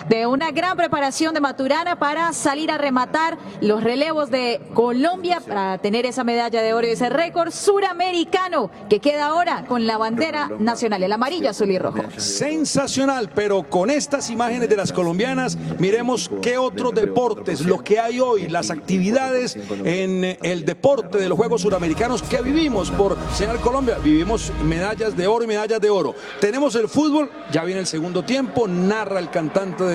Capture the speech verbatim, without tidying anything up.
de una gran preparación de Maturana para salir a rematar los relevos de Colombia para tener esa medalla de oro y ese récord suramericano que queda ahora con la bandera nacional, el amarillo, azul y rojo. Sensacional, pero con estas imágenes de las colombianas, miremos qué otros deportes, lo que hay hoy, las actividades en el deporte de los Juegos Suramericanos que vivimos por señal Colombia. Vivimos medallas de oro y medallas de oro. Tenemos el fútbol, ya viene el segundo tiempo, narra el cantante de